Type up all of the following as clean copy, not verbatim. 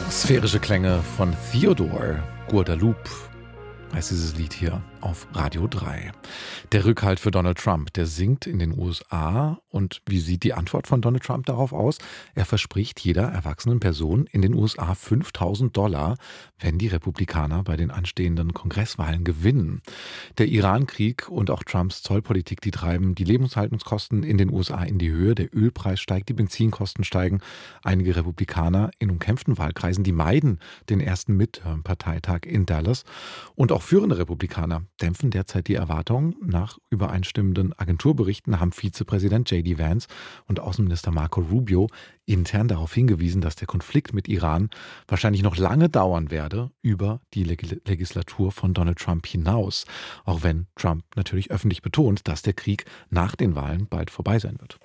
Sphärische Klänge von Theodore Guadalupe heißt dieses Lied hier auf Radio 3. Der Rückhalt für Donald Trump, der sinkt in den USA. Und wie sieht die Antwort von Donald Trump darauf aus? Er verspricht jeder erwachsenen Person in den USA $5.000, wenn die Republikaner bei den anstehenden Kongresswahlen gewinnen. Der Iran-Krieg und auch Trumps Zollpolitik, die treiben die Lebenshaltungskosten in den USA in die Höhe. Der Ölpreis steigt, die Benzinkosten steigen. Einige Republikaner in umkämpften Wahlkreisen, die meiden den ersten Midterm-Parteitag in Dallas. Und auch führende Republikaner dämpfen derzeit die Erwartungen. Nach übereinstimmenden Agenturberichten haben Vizepräsident J.D. Vance und Außenminister Marco Rubio intern darauf hingewiesen, dass der Konflikt mit Iran wahrscheinlich noch lange dauern werde, über die Legislatur von Donald Trump hinaus. Auch wenn Trump natürlich öffentlich betont, dass der Krieg nach den Wahlen bald vorbei sein wird.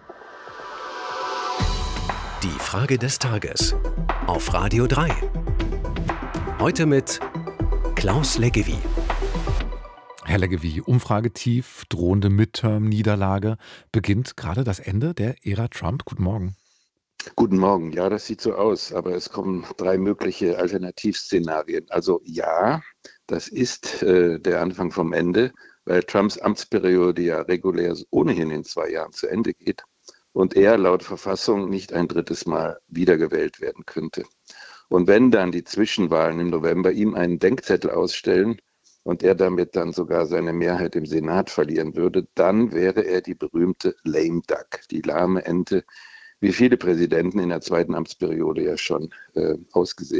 Die Frage des Tages auf Radio 3. Heute mit Klaus Leggevi. Herr Leggevi, Umfragetief, drohende Midterm-Niederlage. Beginnt gerade das Ende der Ära Trump? Guten Morgen. Guten Morgen. Ja, das sieht so aus, aber es kommen 3 mögliche Alternativszenarien. Also ja, das ist der Anfang vom Ende, weil Trumps Amtsperiode ja regulär ohnehin in 2 Jahren zu Ende geht und er laut Verfassung nicht ein drittes Mal wiedergewählt werden könnte. Und wenn dann die Zwischenwahlen im November ihm einen Denkzettel ausstellen und er damit dann sogar seine Mehrheit im Senat verlieren würde, dann wäre er die berühmte Lame Duck, die lahme Ente, wie viele Präsidenten in der zweiten Amtsperiode ja schon ausgesehen